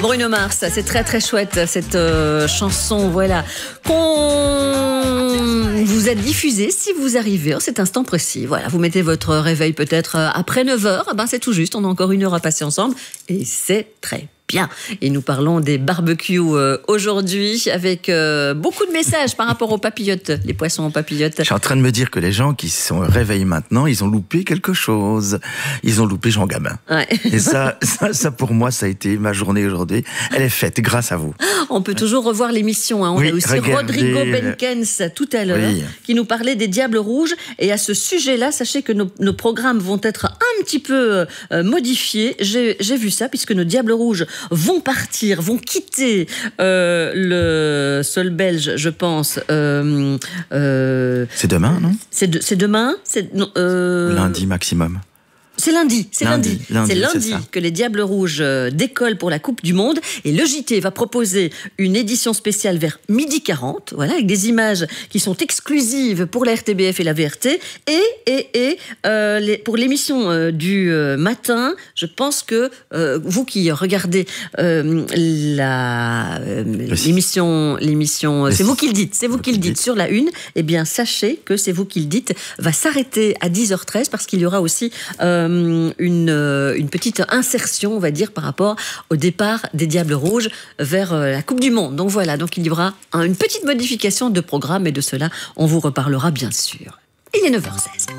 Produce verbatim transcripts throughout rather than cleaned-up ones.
Bruno Mars, c'est très très chouette cette euh, chanson, voilà, qu'on vous a diffusée si vous arrivez en cet instant précis. Voilà, vous mettez votre réveil peut-être après neuf heures, ben c'est tout juste, on a encore une heure à passer ensemble et c'est très bien. Et nous parlons des barbecues euh, aujourd'hui avec euh, beaucoup de messages par rapport aux papillotes, les poissons aux papillotes. Je suis en train de me dire que les gens qui se sont réveillés maintenant, ils ont loupé quelque chose. Ils ont loupé Jean Gabin. Ouais. Et ça, ça, ça, pour moi, ça a été ma journée aujourd'hui. Elle est faite grâce à vous. On peut toujours revoir l'émission. Hein. On oui, a aussi regardez... Rodrigo Benkens tout à l'heure, oui, qui nous parlait des Diables Rouges. Et à ce sujet-là, sachez que nos, nos programmes vont être un petit peu euh, modifiés. J'ai, j'ai vu ça, puisque nos Diables Rouges vont partir, vont quitter euh, le sol belge, je pense. Euh, euh, c'est demain, non? C'est, de, c'est demain c'est, non, euh, Lundi maximum. C'est lundi, c'est lundi. lundi. lundi c'est lundi c'est que les Diables Rouges décollent pour la Coupe du Monde. Et le J T va proposer une édition spéciale vers midi quarante, voilà, avec des images qui sont exclusives pour la R T B F et la V R T. Et, et, et euh, les, pour l'émission euh, du euh, matin, je pense que euh, vous qui regardez euh, la, euh, l'émission, l'émission c'est vous qui le dites, c'est vous qui le dites sur la une, eh bien sachez que c'est vous qui le dites, va s'arrêter à dix heures treize parce qu'il y aura aussi... Euh, Une, une petite insertion, on va dire, par rapport au départ des Diables Rouges vers la Coupe du Monde. Donc voilà, donc il y aura une petite modification de programme et de cela, on vous reparlera bien sûr. Il est neuf heures seize.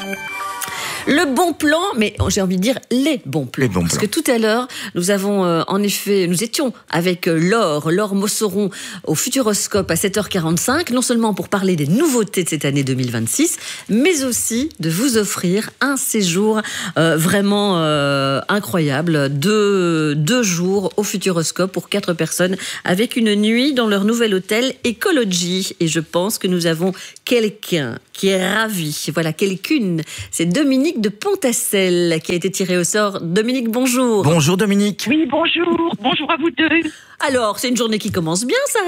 Le bon plan, mais j'ai envie de dire les bons plans. Les bons parce plans. que tout à l'heure, nous avons euh, en effet, nous étions avec euh, Laure, Laure Mosseron au Futuroscope à sept heures quarante-cinq, non seulement pour parler des nouveautés de cette année deux mille vingt-six, mais aussi de vous offrir un séjour euh, vraiment euh, incroyable, deux, deux jours au Futuroscope pour quatre personnes, avec une nuit dans leur nouvel hôtel Ecology. Et je pense que nous avons quelqu'un qui est ravi. Voilà, quelqu'une. C'est Dominique de Pontassel qui a été tiré au sort. Dominique, bonjour. Bonjour Dominique. Oui, bonjour. Bonjour à vous deux. Alors, c'est une journée qui commence bien, ça?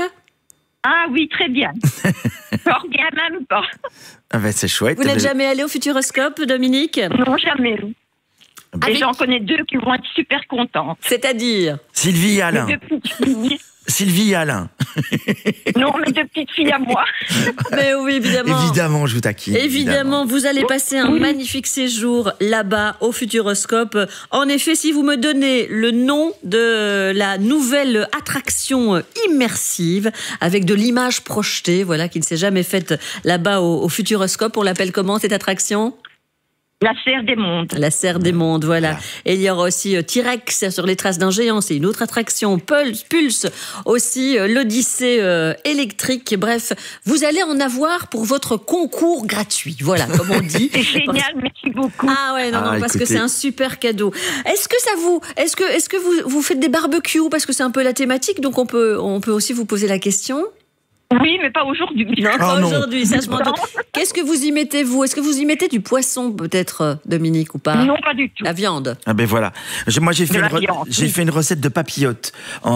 Ah oui, très bien. Fort bien, même pas. Ah ben, c'est chouette. Vous n'êtes jamais allé au Futuroscope, Dominique? Non, jamais. Et Avec... j'en connais deux qui vont être super contentes. C'est-à-dire? Sylvie et Alain. Les deux petites filles. Sylvie et Alain. Non, mes deux petites filles à moi. Mais oui, évidemment. Évidemment, je vous taquine. Évidemment, évidemment, vous allez passer un oui. magnifique séjour là-bas au Futuroscope. En effet, si vous me donnez le nom de la nouvelle attraction immersive avec de l'image projetée, voilà, qui ne s'est jamais faite là-bas au, au Futuroscope, on l'appelle comment cette attraction ? La serre des mondes. La serre des mondes, voilà. Et il y aura aussi euh, T-Rex sur les traces d'un géant, c'est une autre attraction. Pulse, Pulse aussi, euh, l'Odyssée euh, électrique. Bref, vous allez en avoir pour votre concours gratuit. Voilà, comme on dit. C'est génial, merci beaucoup. Ah ouais, non, non, Ah, parce écoutez. que c'est un super cadeau. Est-ce que ça vous, est-ce que, est-ce que vous, vous faites des barbecues parce que c'est un peu la thématique, donc on peut, on peut aussi vous poser la question. Oui, mais pas aujourd'hui. Non, Oh pas non. aujourd'hui, ça je m'en doute. Qu'est-ce que vous y mettez, vous? Est-ce que vous y mettez du poisson, peut-être, Dominique, ou pas? Non, pas du tout. La viande. Ah ben voilà. J'ai- Moi j'ai fait, De la une, re- viande, j'ai oui. fait une recette de papillote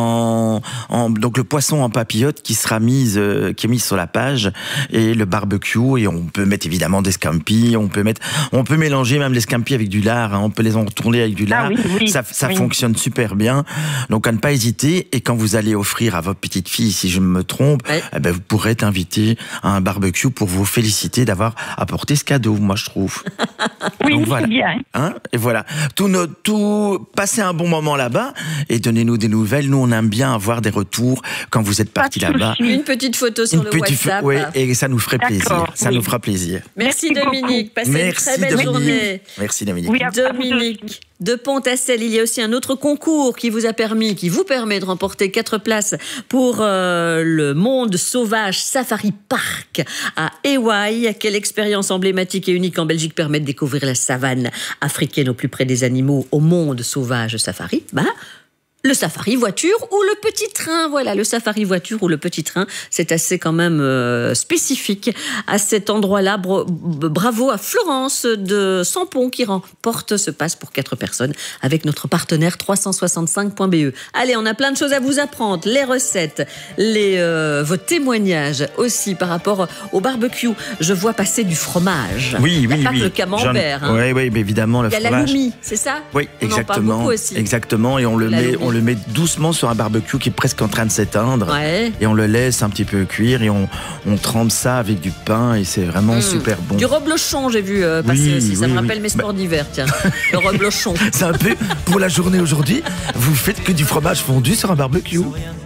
en, en donc le poisson en papillote qui sera mise euh, qui est mise sur la page et le barbecue et on peut mettre évidemment des scampi, on peut mettre on peut mélanger même les scampi avec du lard, hein, on peut les entourner avec du lard. Ah oui, oui, ça ça oui. fonctionne super bien. Donc à ne pas hésiter et quand vous allez offrir à votre petite fille si je me trompe, Ouais. eh ben vous pourrez être invité à un barbecue pour vous féliciter d'avoir apporté ce cadeau, moi je trouve. Oui, Donc, voilà. c'est bien. Hein et voilà, tout nos, tout, passez un bon moment là-bas et donnez-nous des nouvelles. Nous, on aime bien avoir des retours quand vous êtes partis Pas de là-bas. souci. Une petite photo sur Une le petite, WhatsApp. oui, et ça nous ferait D'accord, plaisir. Ça oui. nous fera plaisir. Merci, Merci Dominique. Passez Merci une très belle Dominique. journée. Merci Dominique. Oui, à- à vous deux aussi. Dominique de Pontassel, il y a aussi un autre concours qui vous a permis, qui vous permet de remporter quatre places pour euh, le Monde Sauvage Safari Park à Ewaï. Quelle expérience emblématique et unique en Belgique permet de découvrir la savane africaine au plus près des animaux au Monde Sauvage Safari. Bah, le safari voiture ou le petit train. Voilà, le safari voiture ou le petit train, c'est assez quand même euh, spécifique à cet endroit-là. Bro- bravo à Florence de Sampon qui remporte ce pass pour quatre personnes avec notre partenaire trois cent soixante-cinq point b e. Allez, on a plein de choses à vous apprendre. Les recettes, les, euh, vos témoignages aussi par rapport au barbecue. Je vois passer du fromage. Oui, Il y a oui, pas oui. que le camembert. Hein. Oui, oui, mais évidemment, le Il y a la fromage. loumi, c'est ça? Oui, On en parle exactement. beaucoup aussi. Exactement, et on le La met, loumi. on on le met doucement sur un barbecue qui est presque en train de s'éteindre. Ouais. Et on le laisse un petit peu cuire et on, on trempe ça avec du pain et c'est vraiment mmh. super bon. Du reblochon, j'ai vu euh, passer oui, aussi. Ça oui, me rappelle oui. mes sports bah... d'hiver, tiens. Le reblochon. C'est un peu pour la journée aujourd'hui. Vous faites que du fromage fondu sur un barbecue.